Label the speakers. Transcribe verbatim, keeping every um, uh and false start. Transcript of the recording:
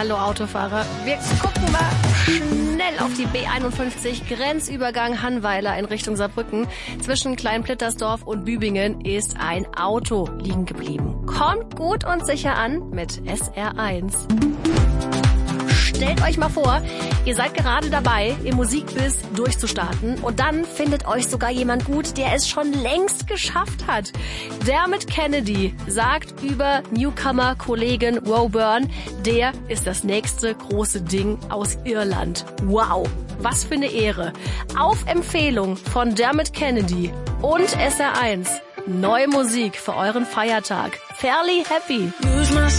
Speaker 1: Hallo Autofahrer. Wir gucken mal schnell auf die B einundfünfzig, Grenzübergang Hannweiler in Richtung Saarbrücken. Zwischen Kleinplittersdorf und Bübingen ist ein Auto liegen geblieben. Kommt gut und sicher an mit S R eins. Stellt euch mal vor, ihr seid gerade dabei, im Musikbiz durchzustarten und dann findet euch sogar jemand gut, der es schon längst geschafft hat. Dermot Kennedy sagt über Newcomer-Kollegen Woburn, der ist das nächste große Ding aus Irland. Wow, was für eine Ehre. Auf Empfehlung von Dermot Kennedy und S R eins. Neue Musik für euren Feiertag. Fairly Happy.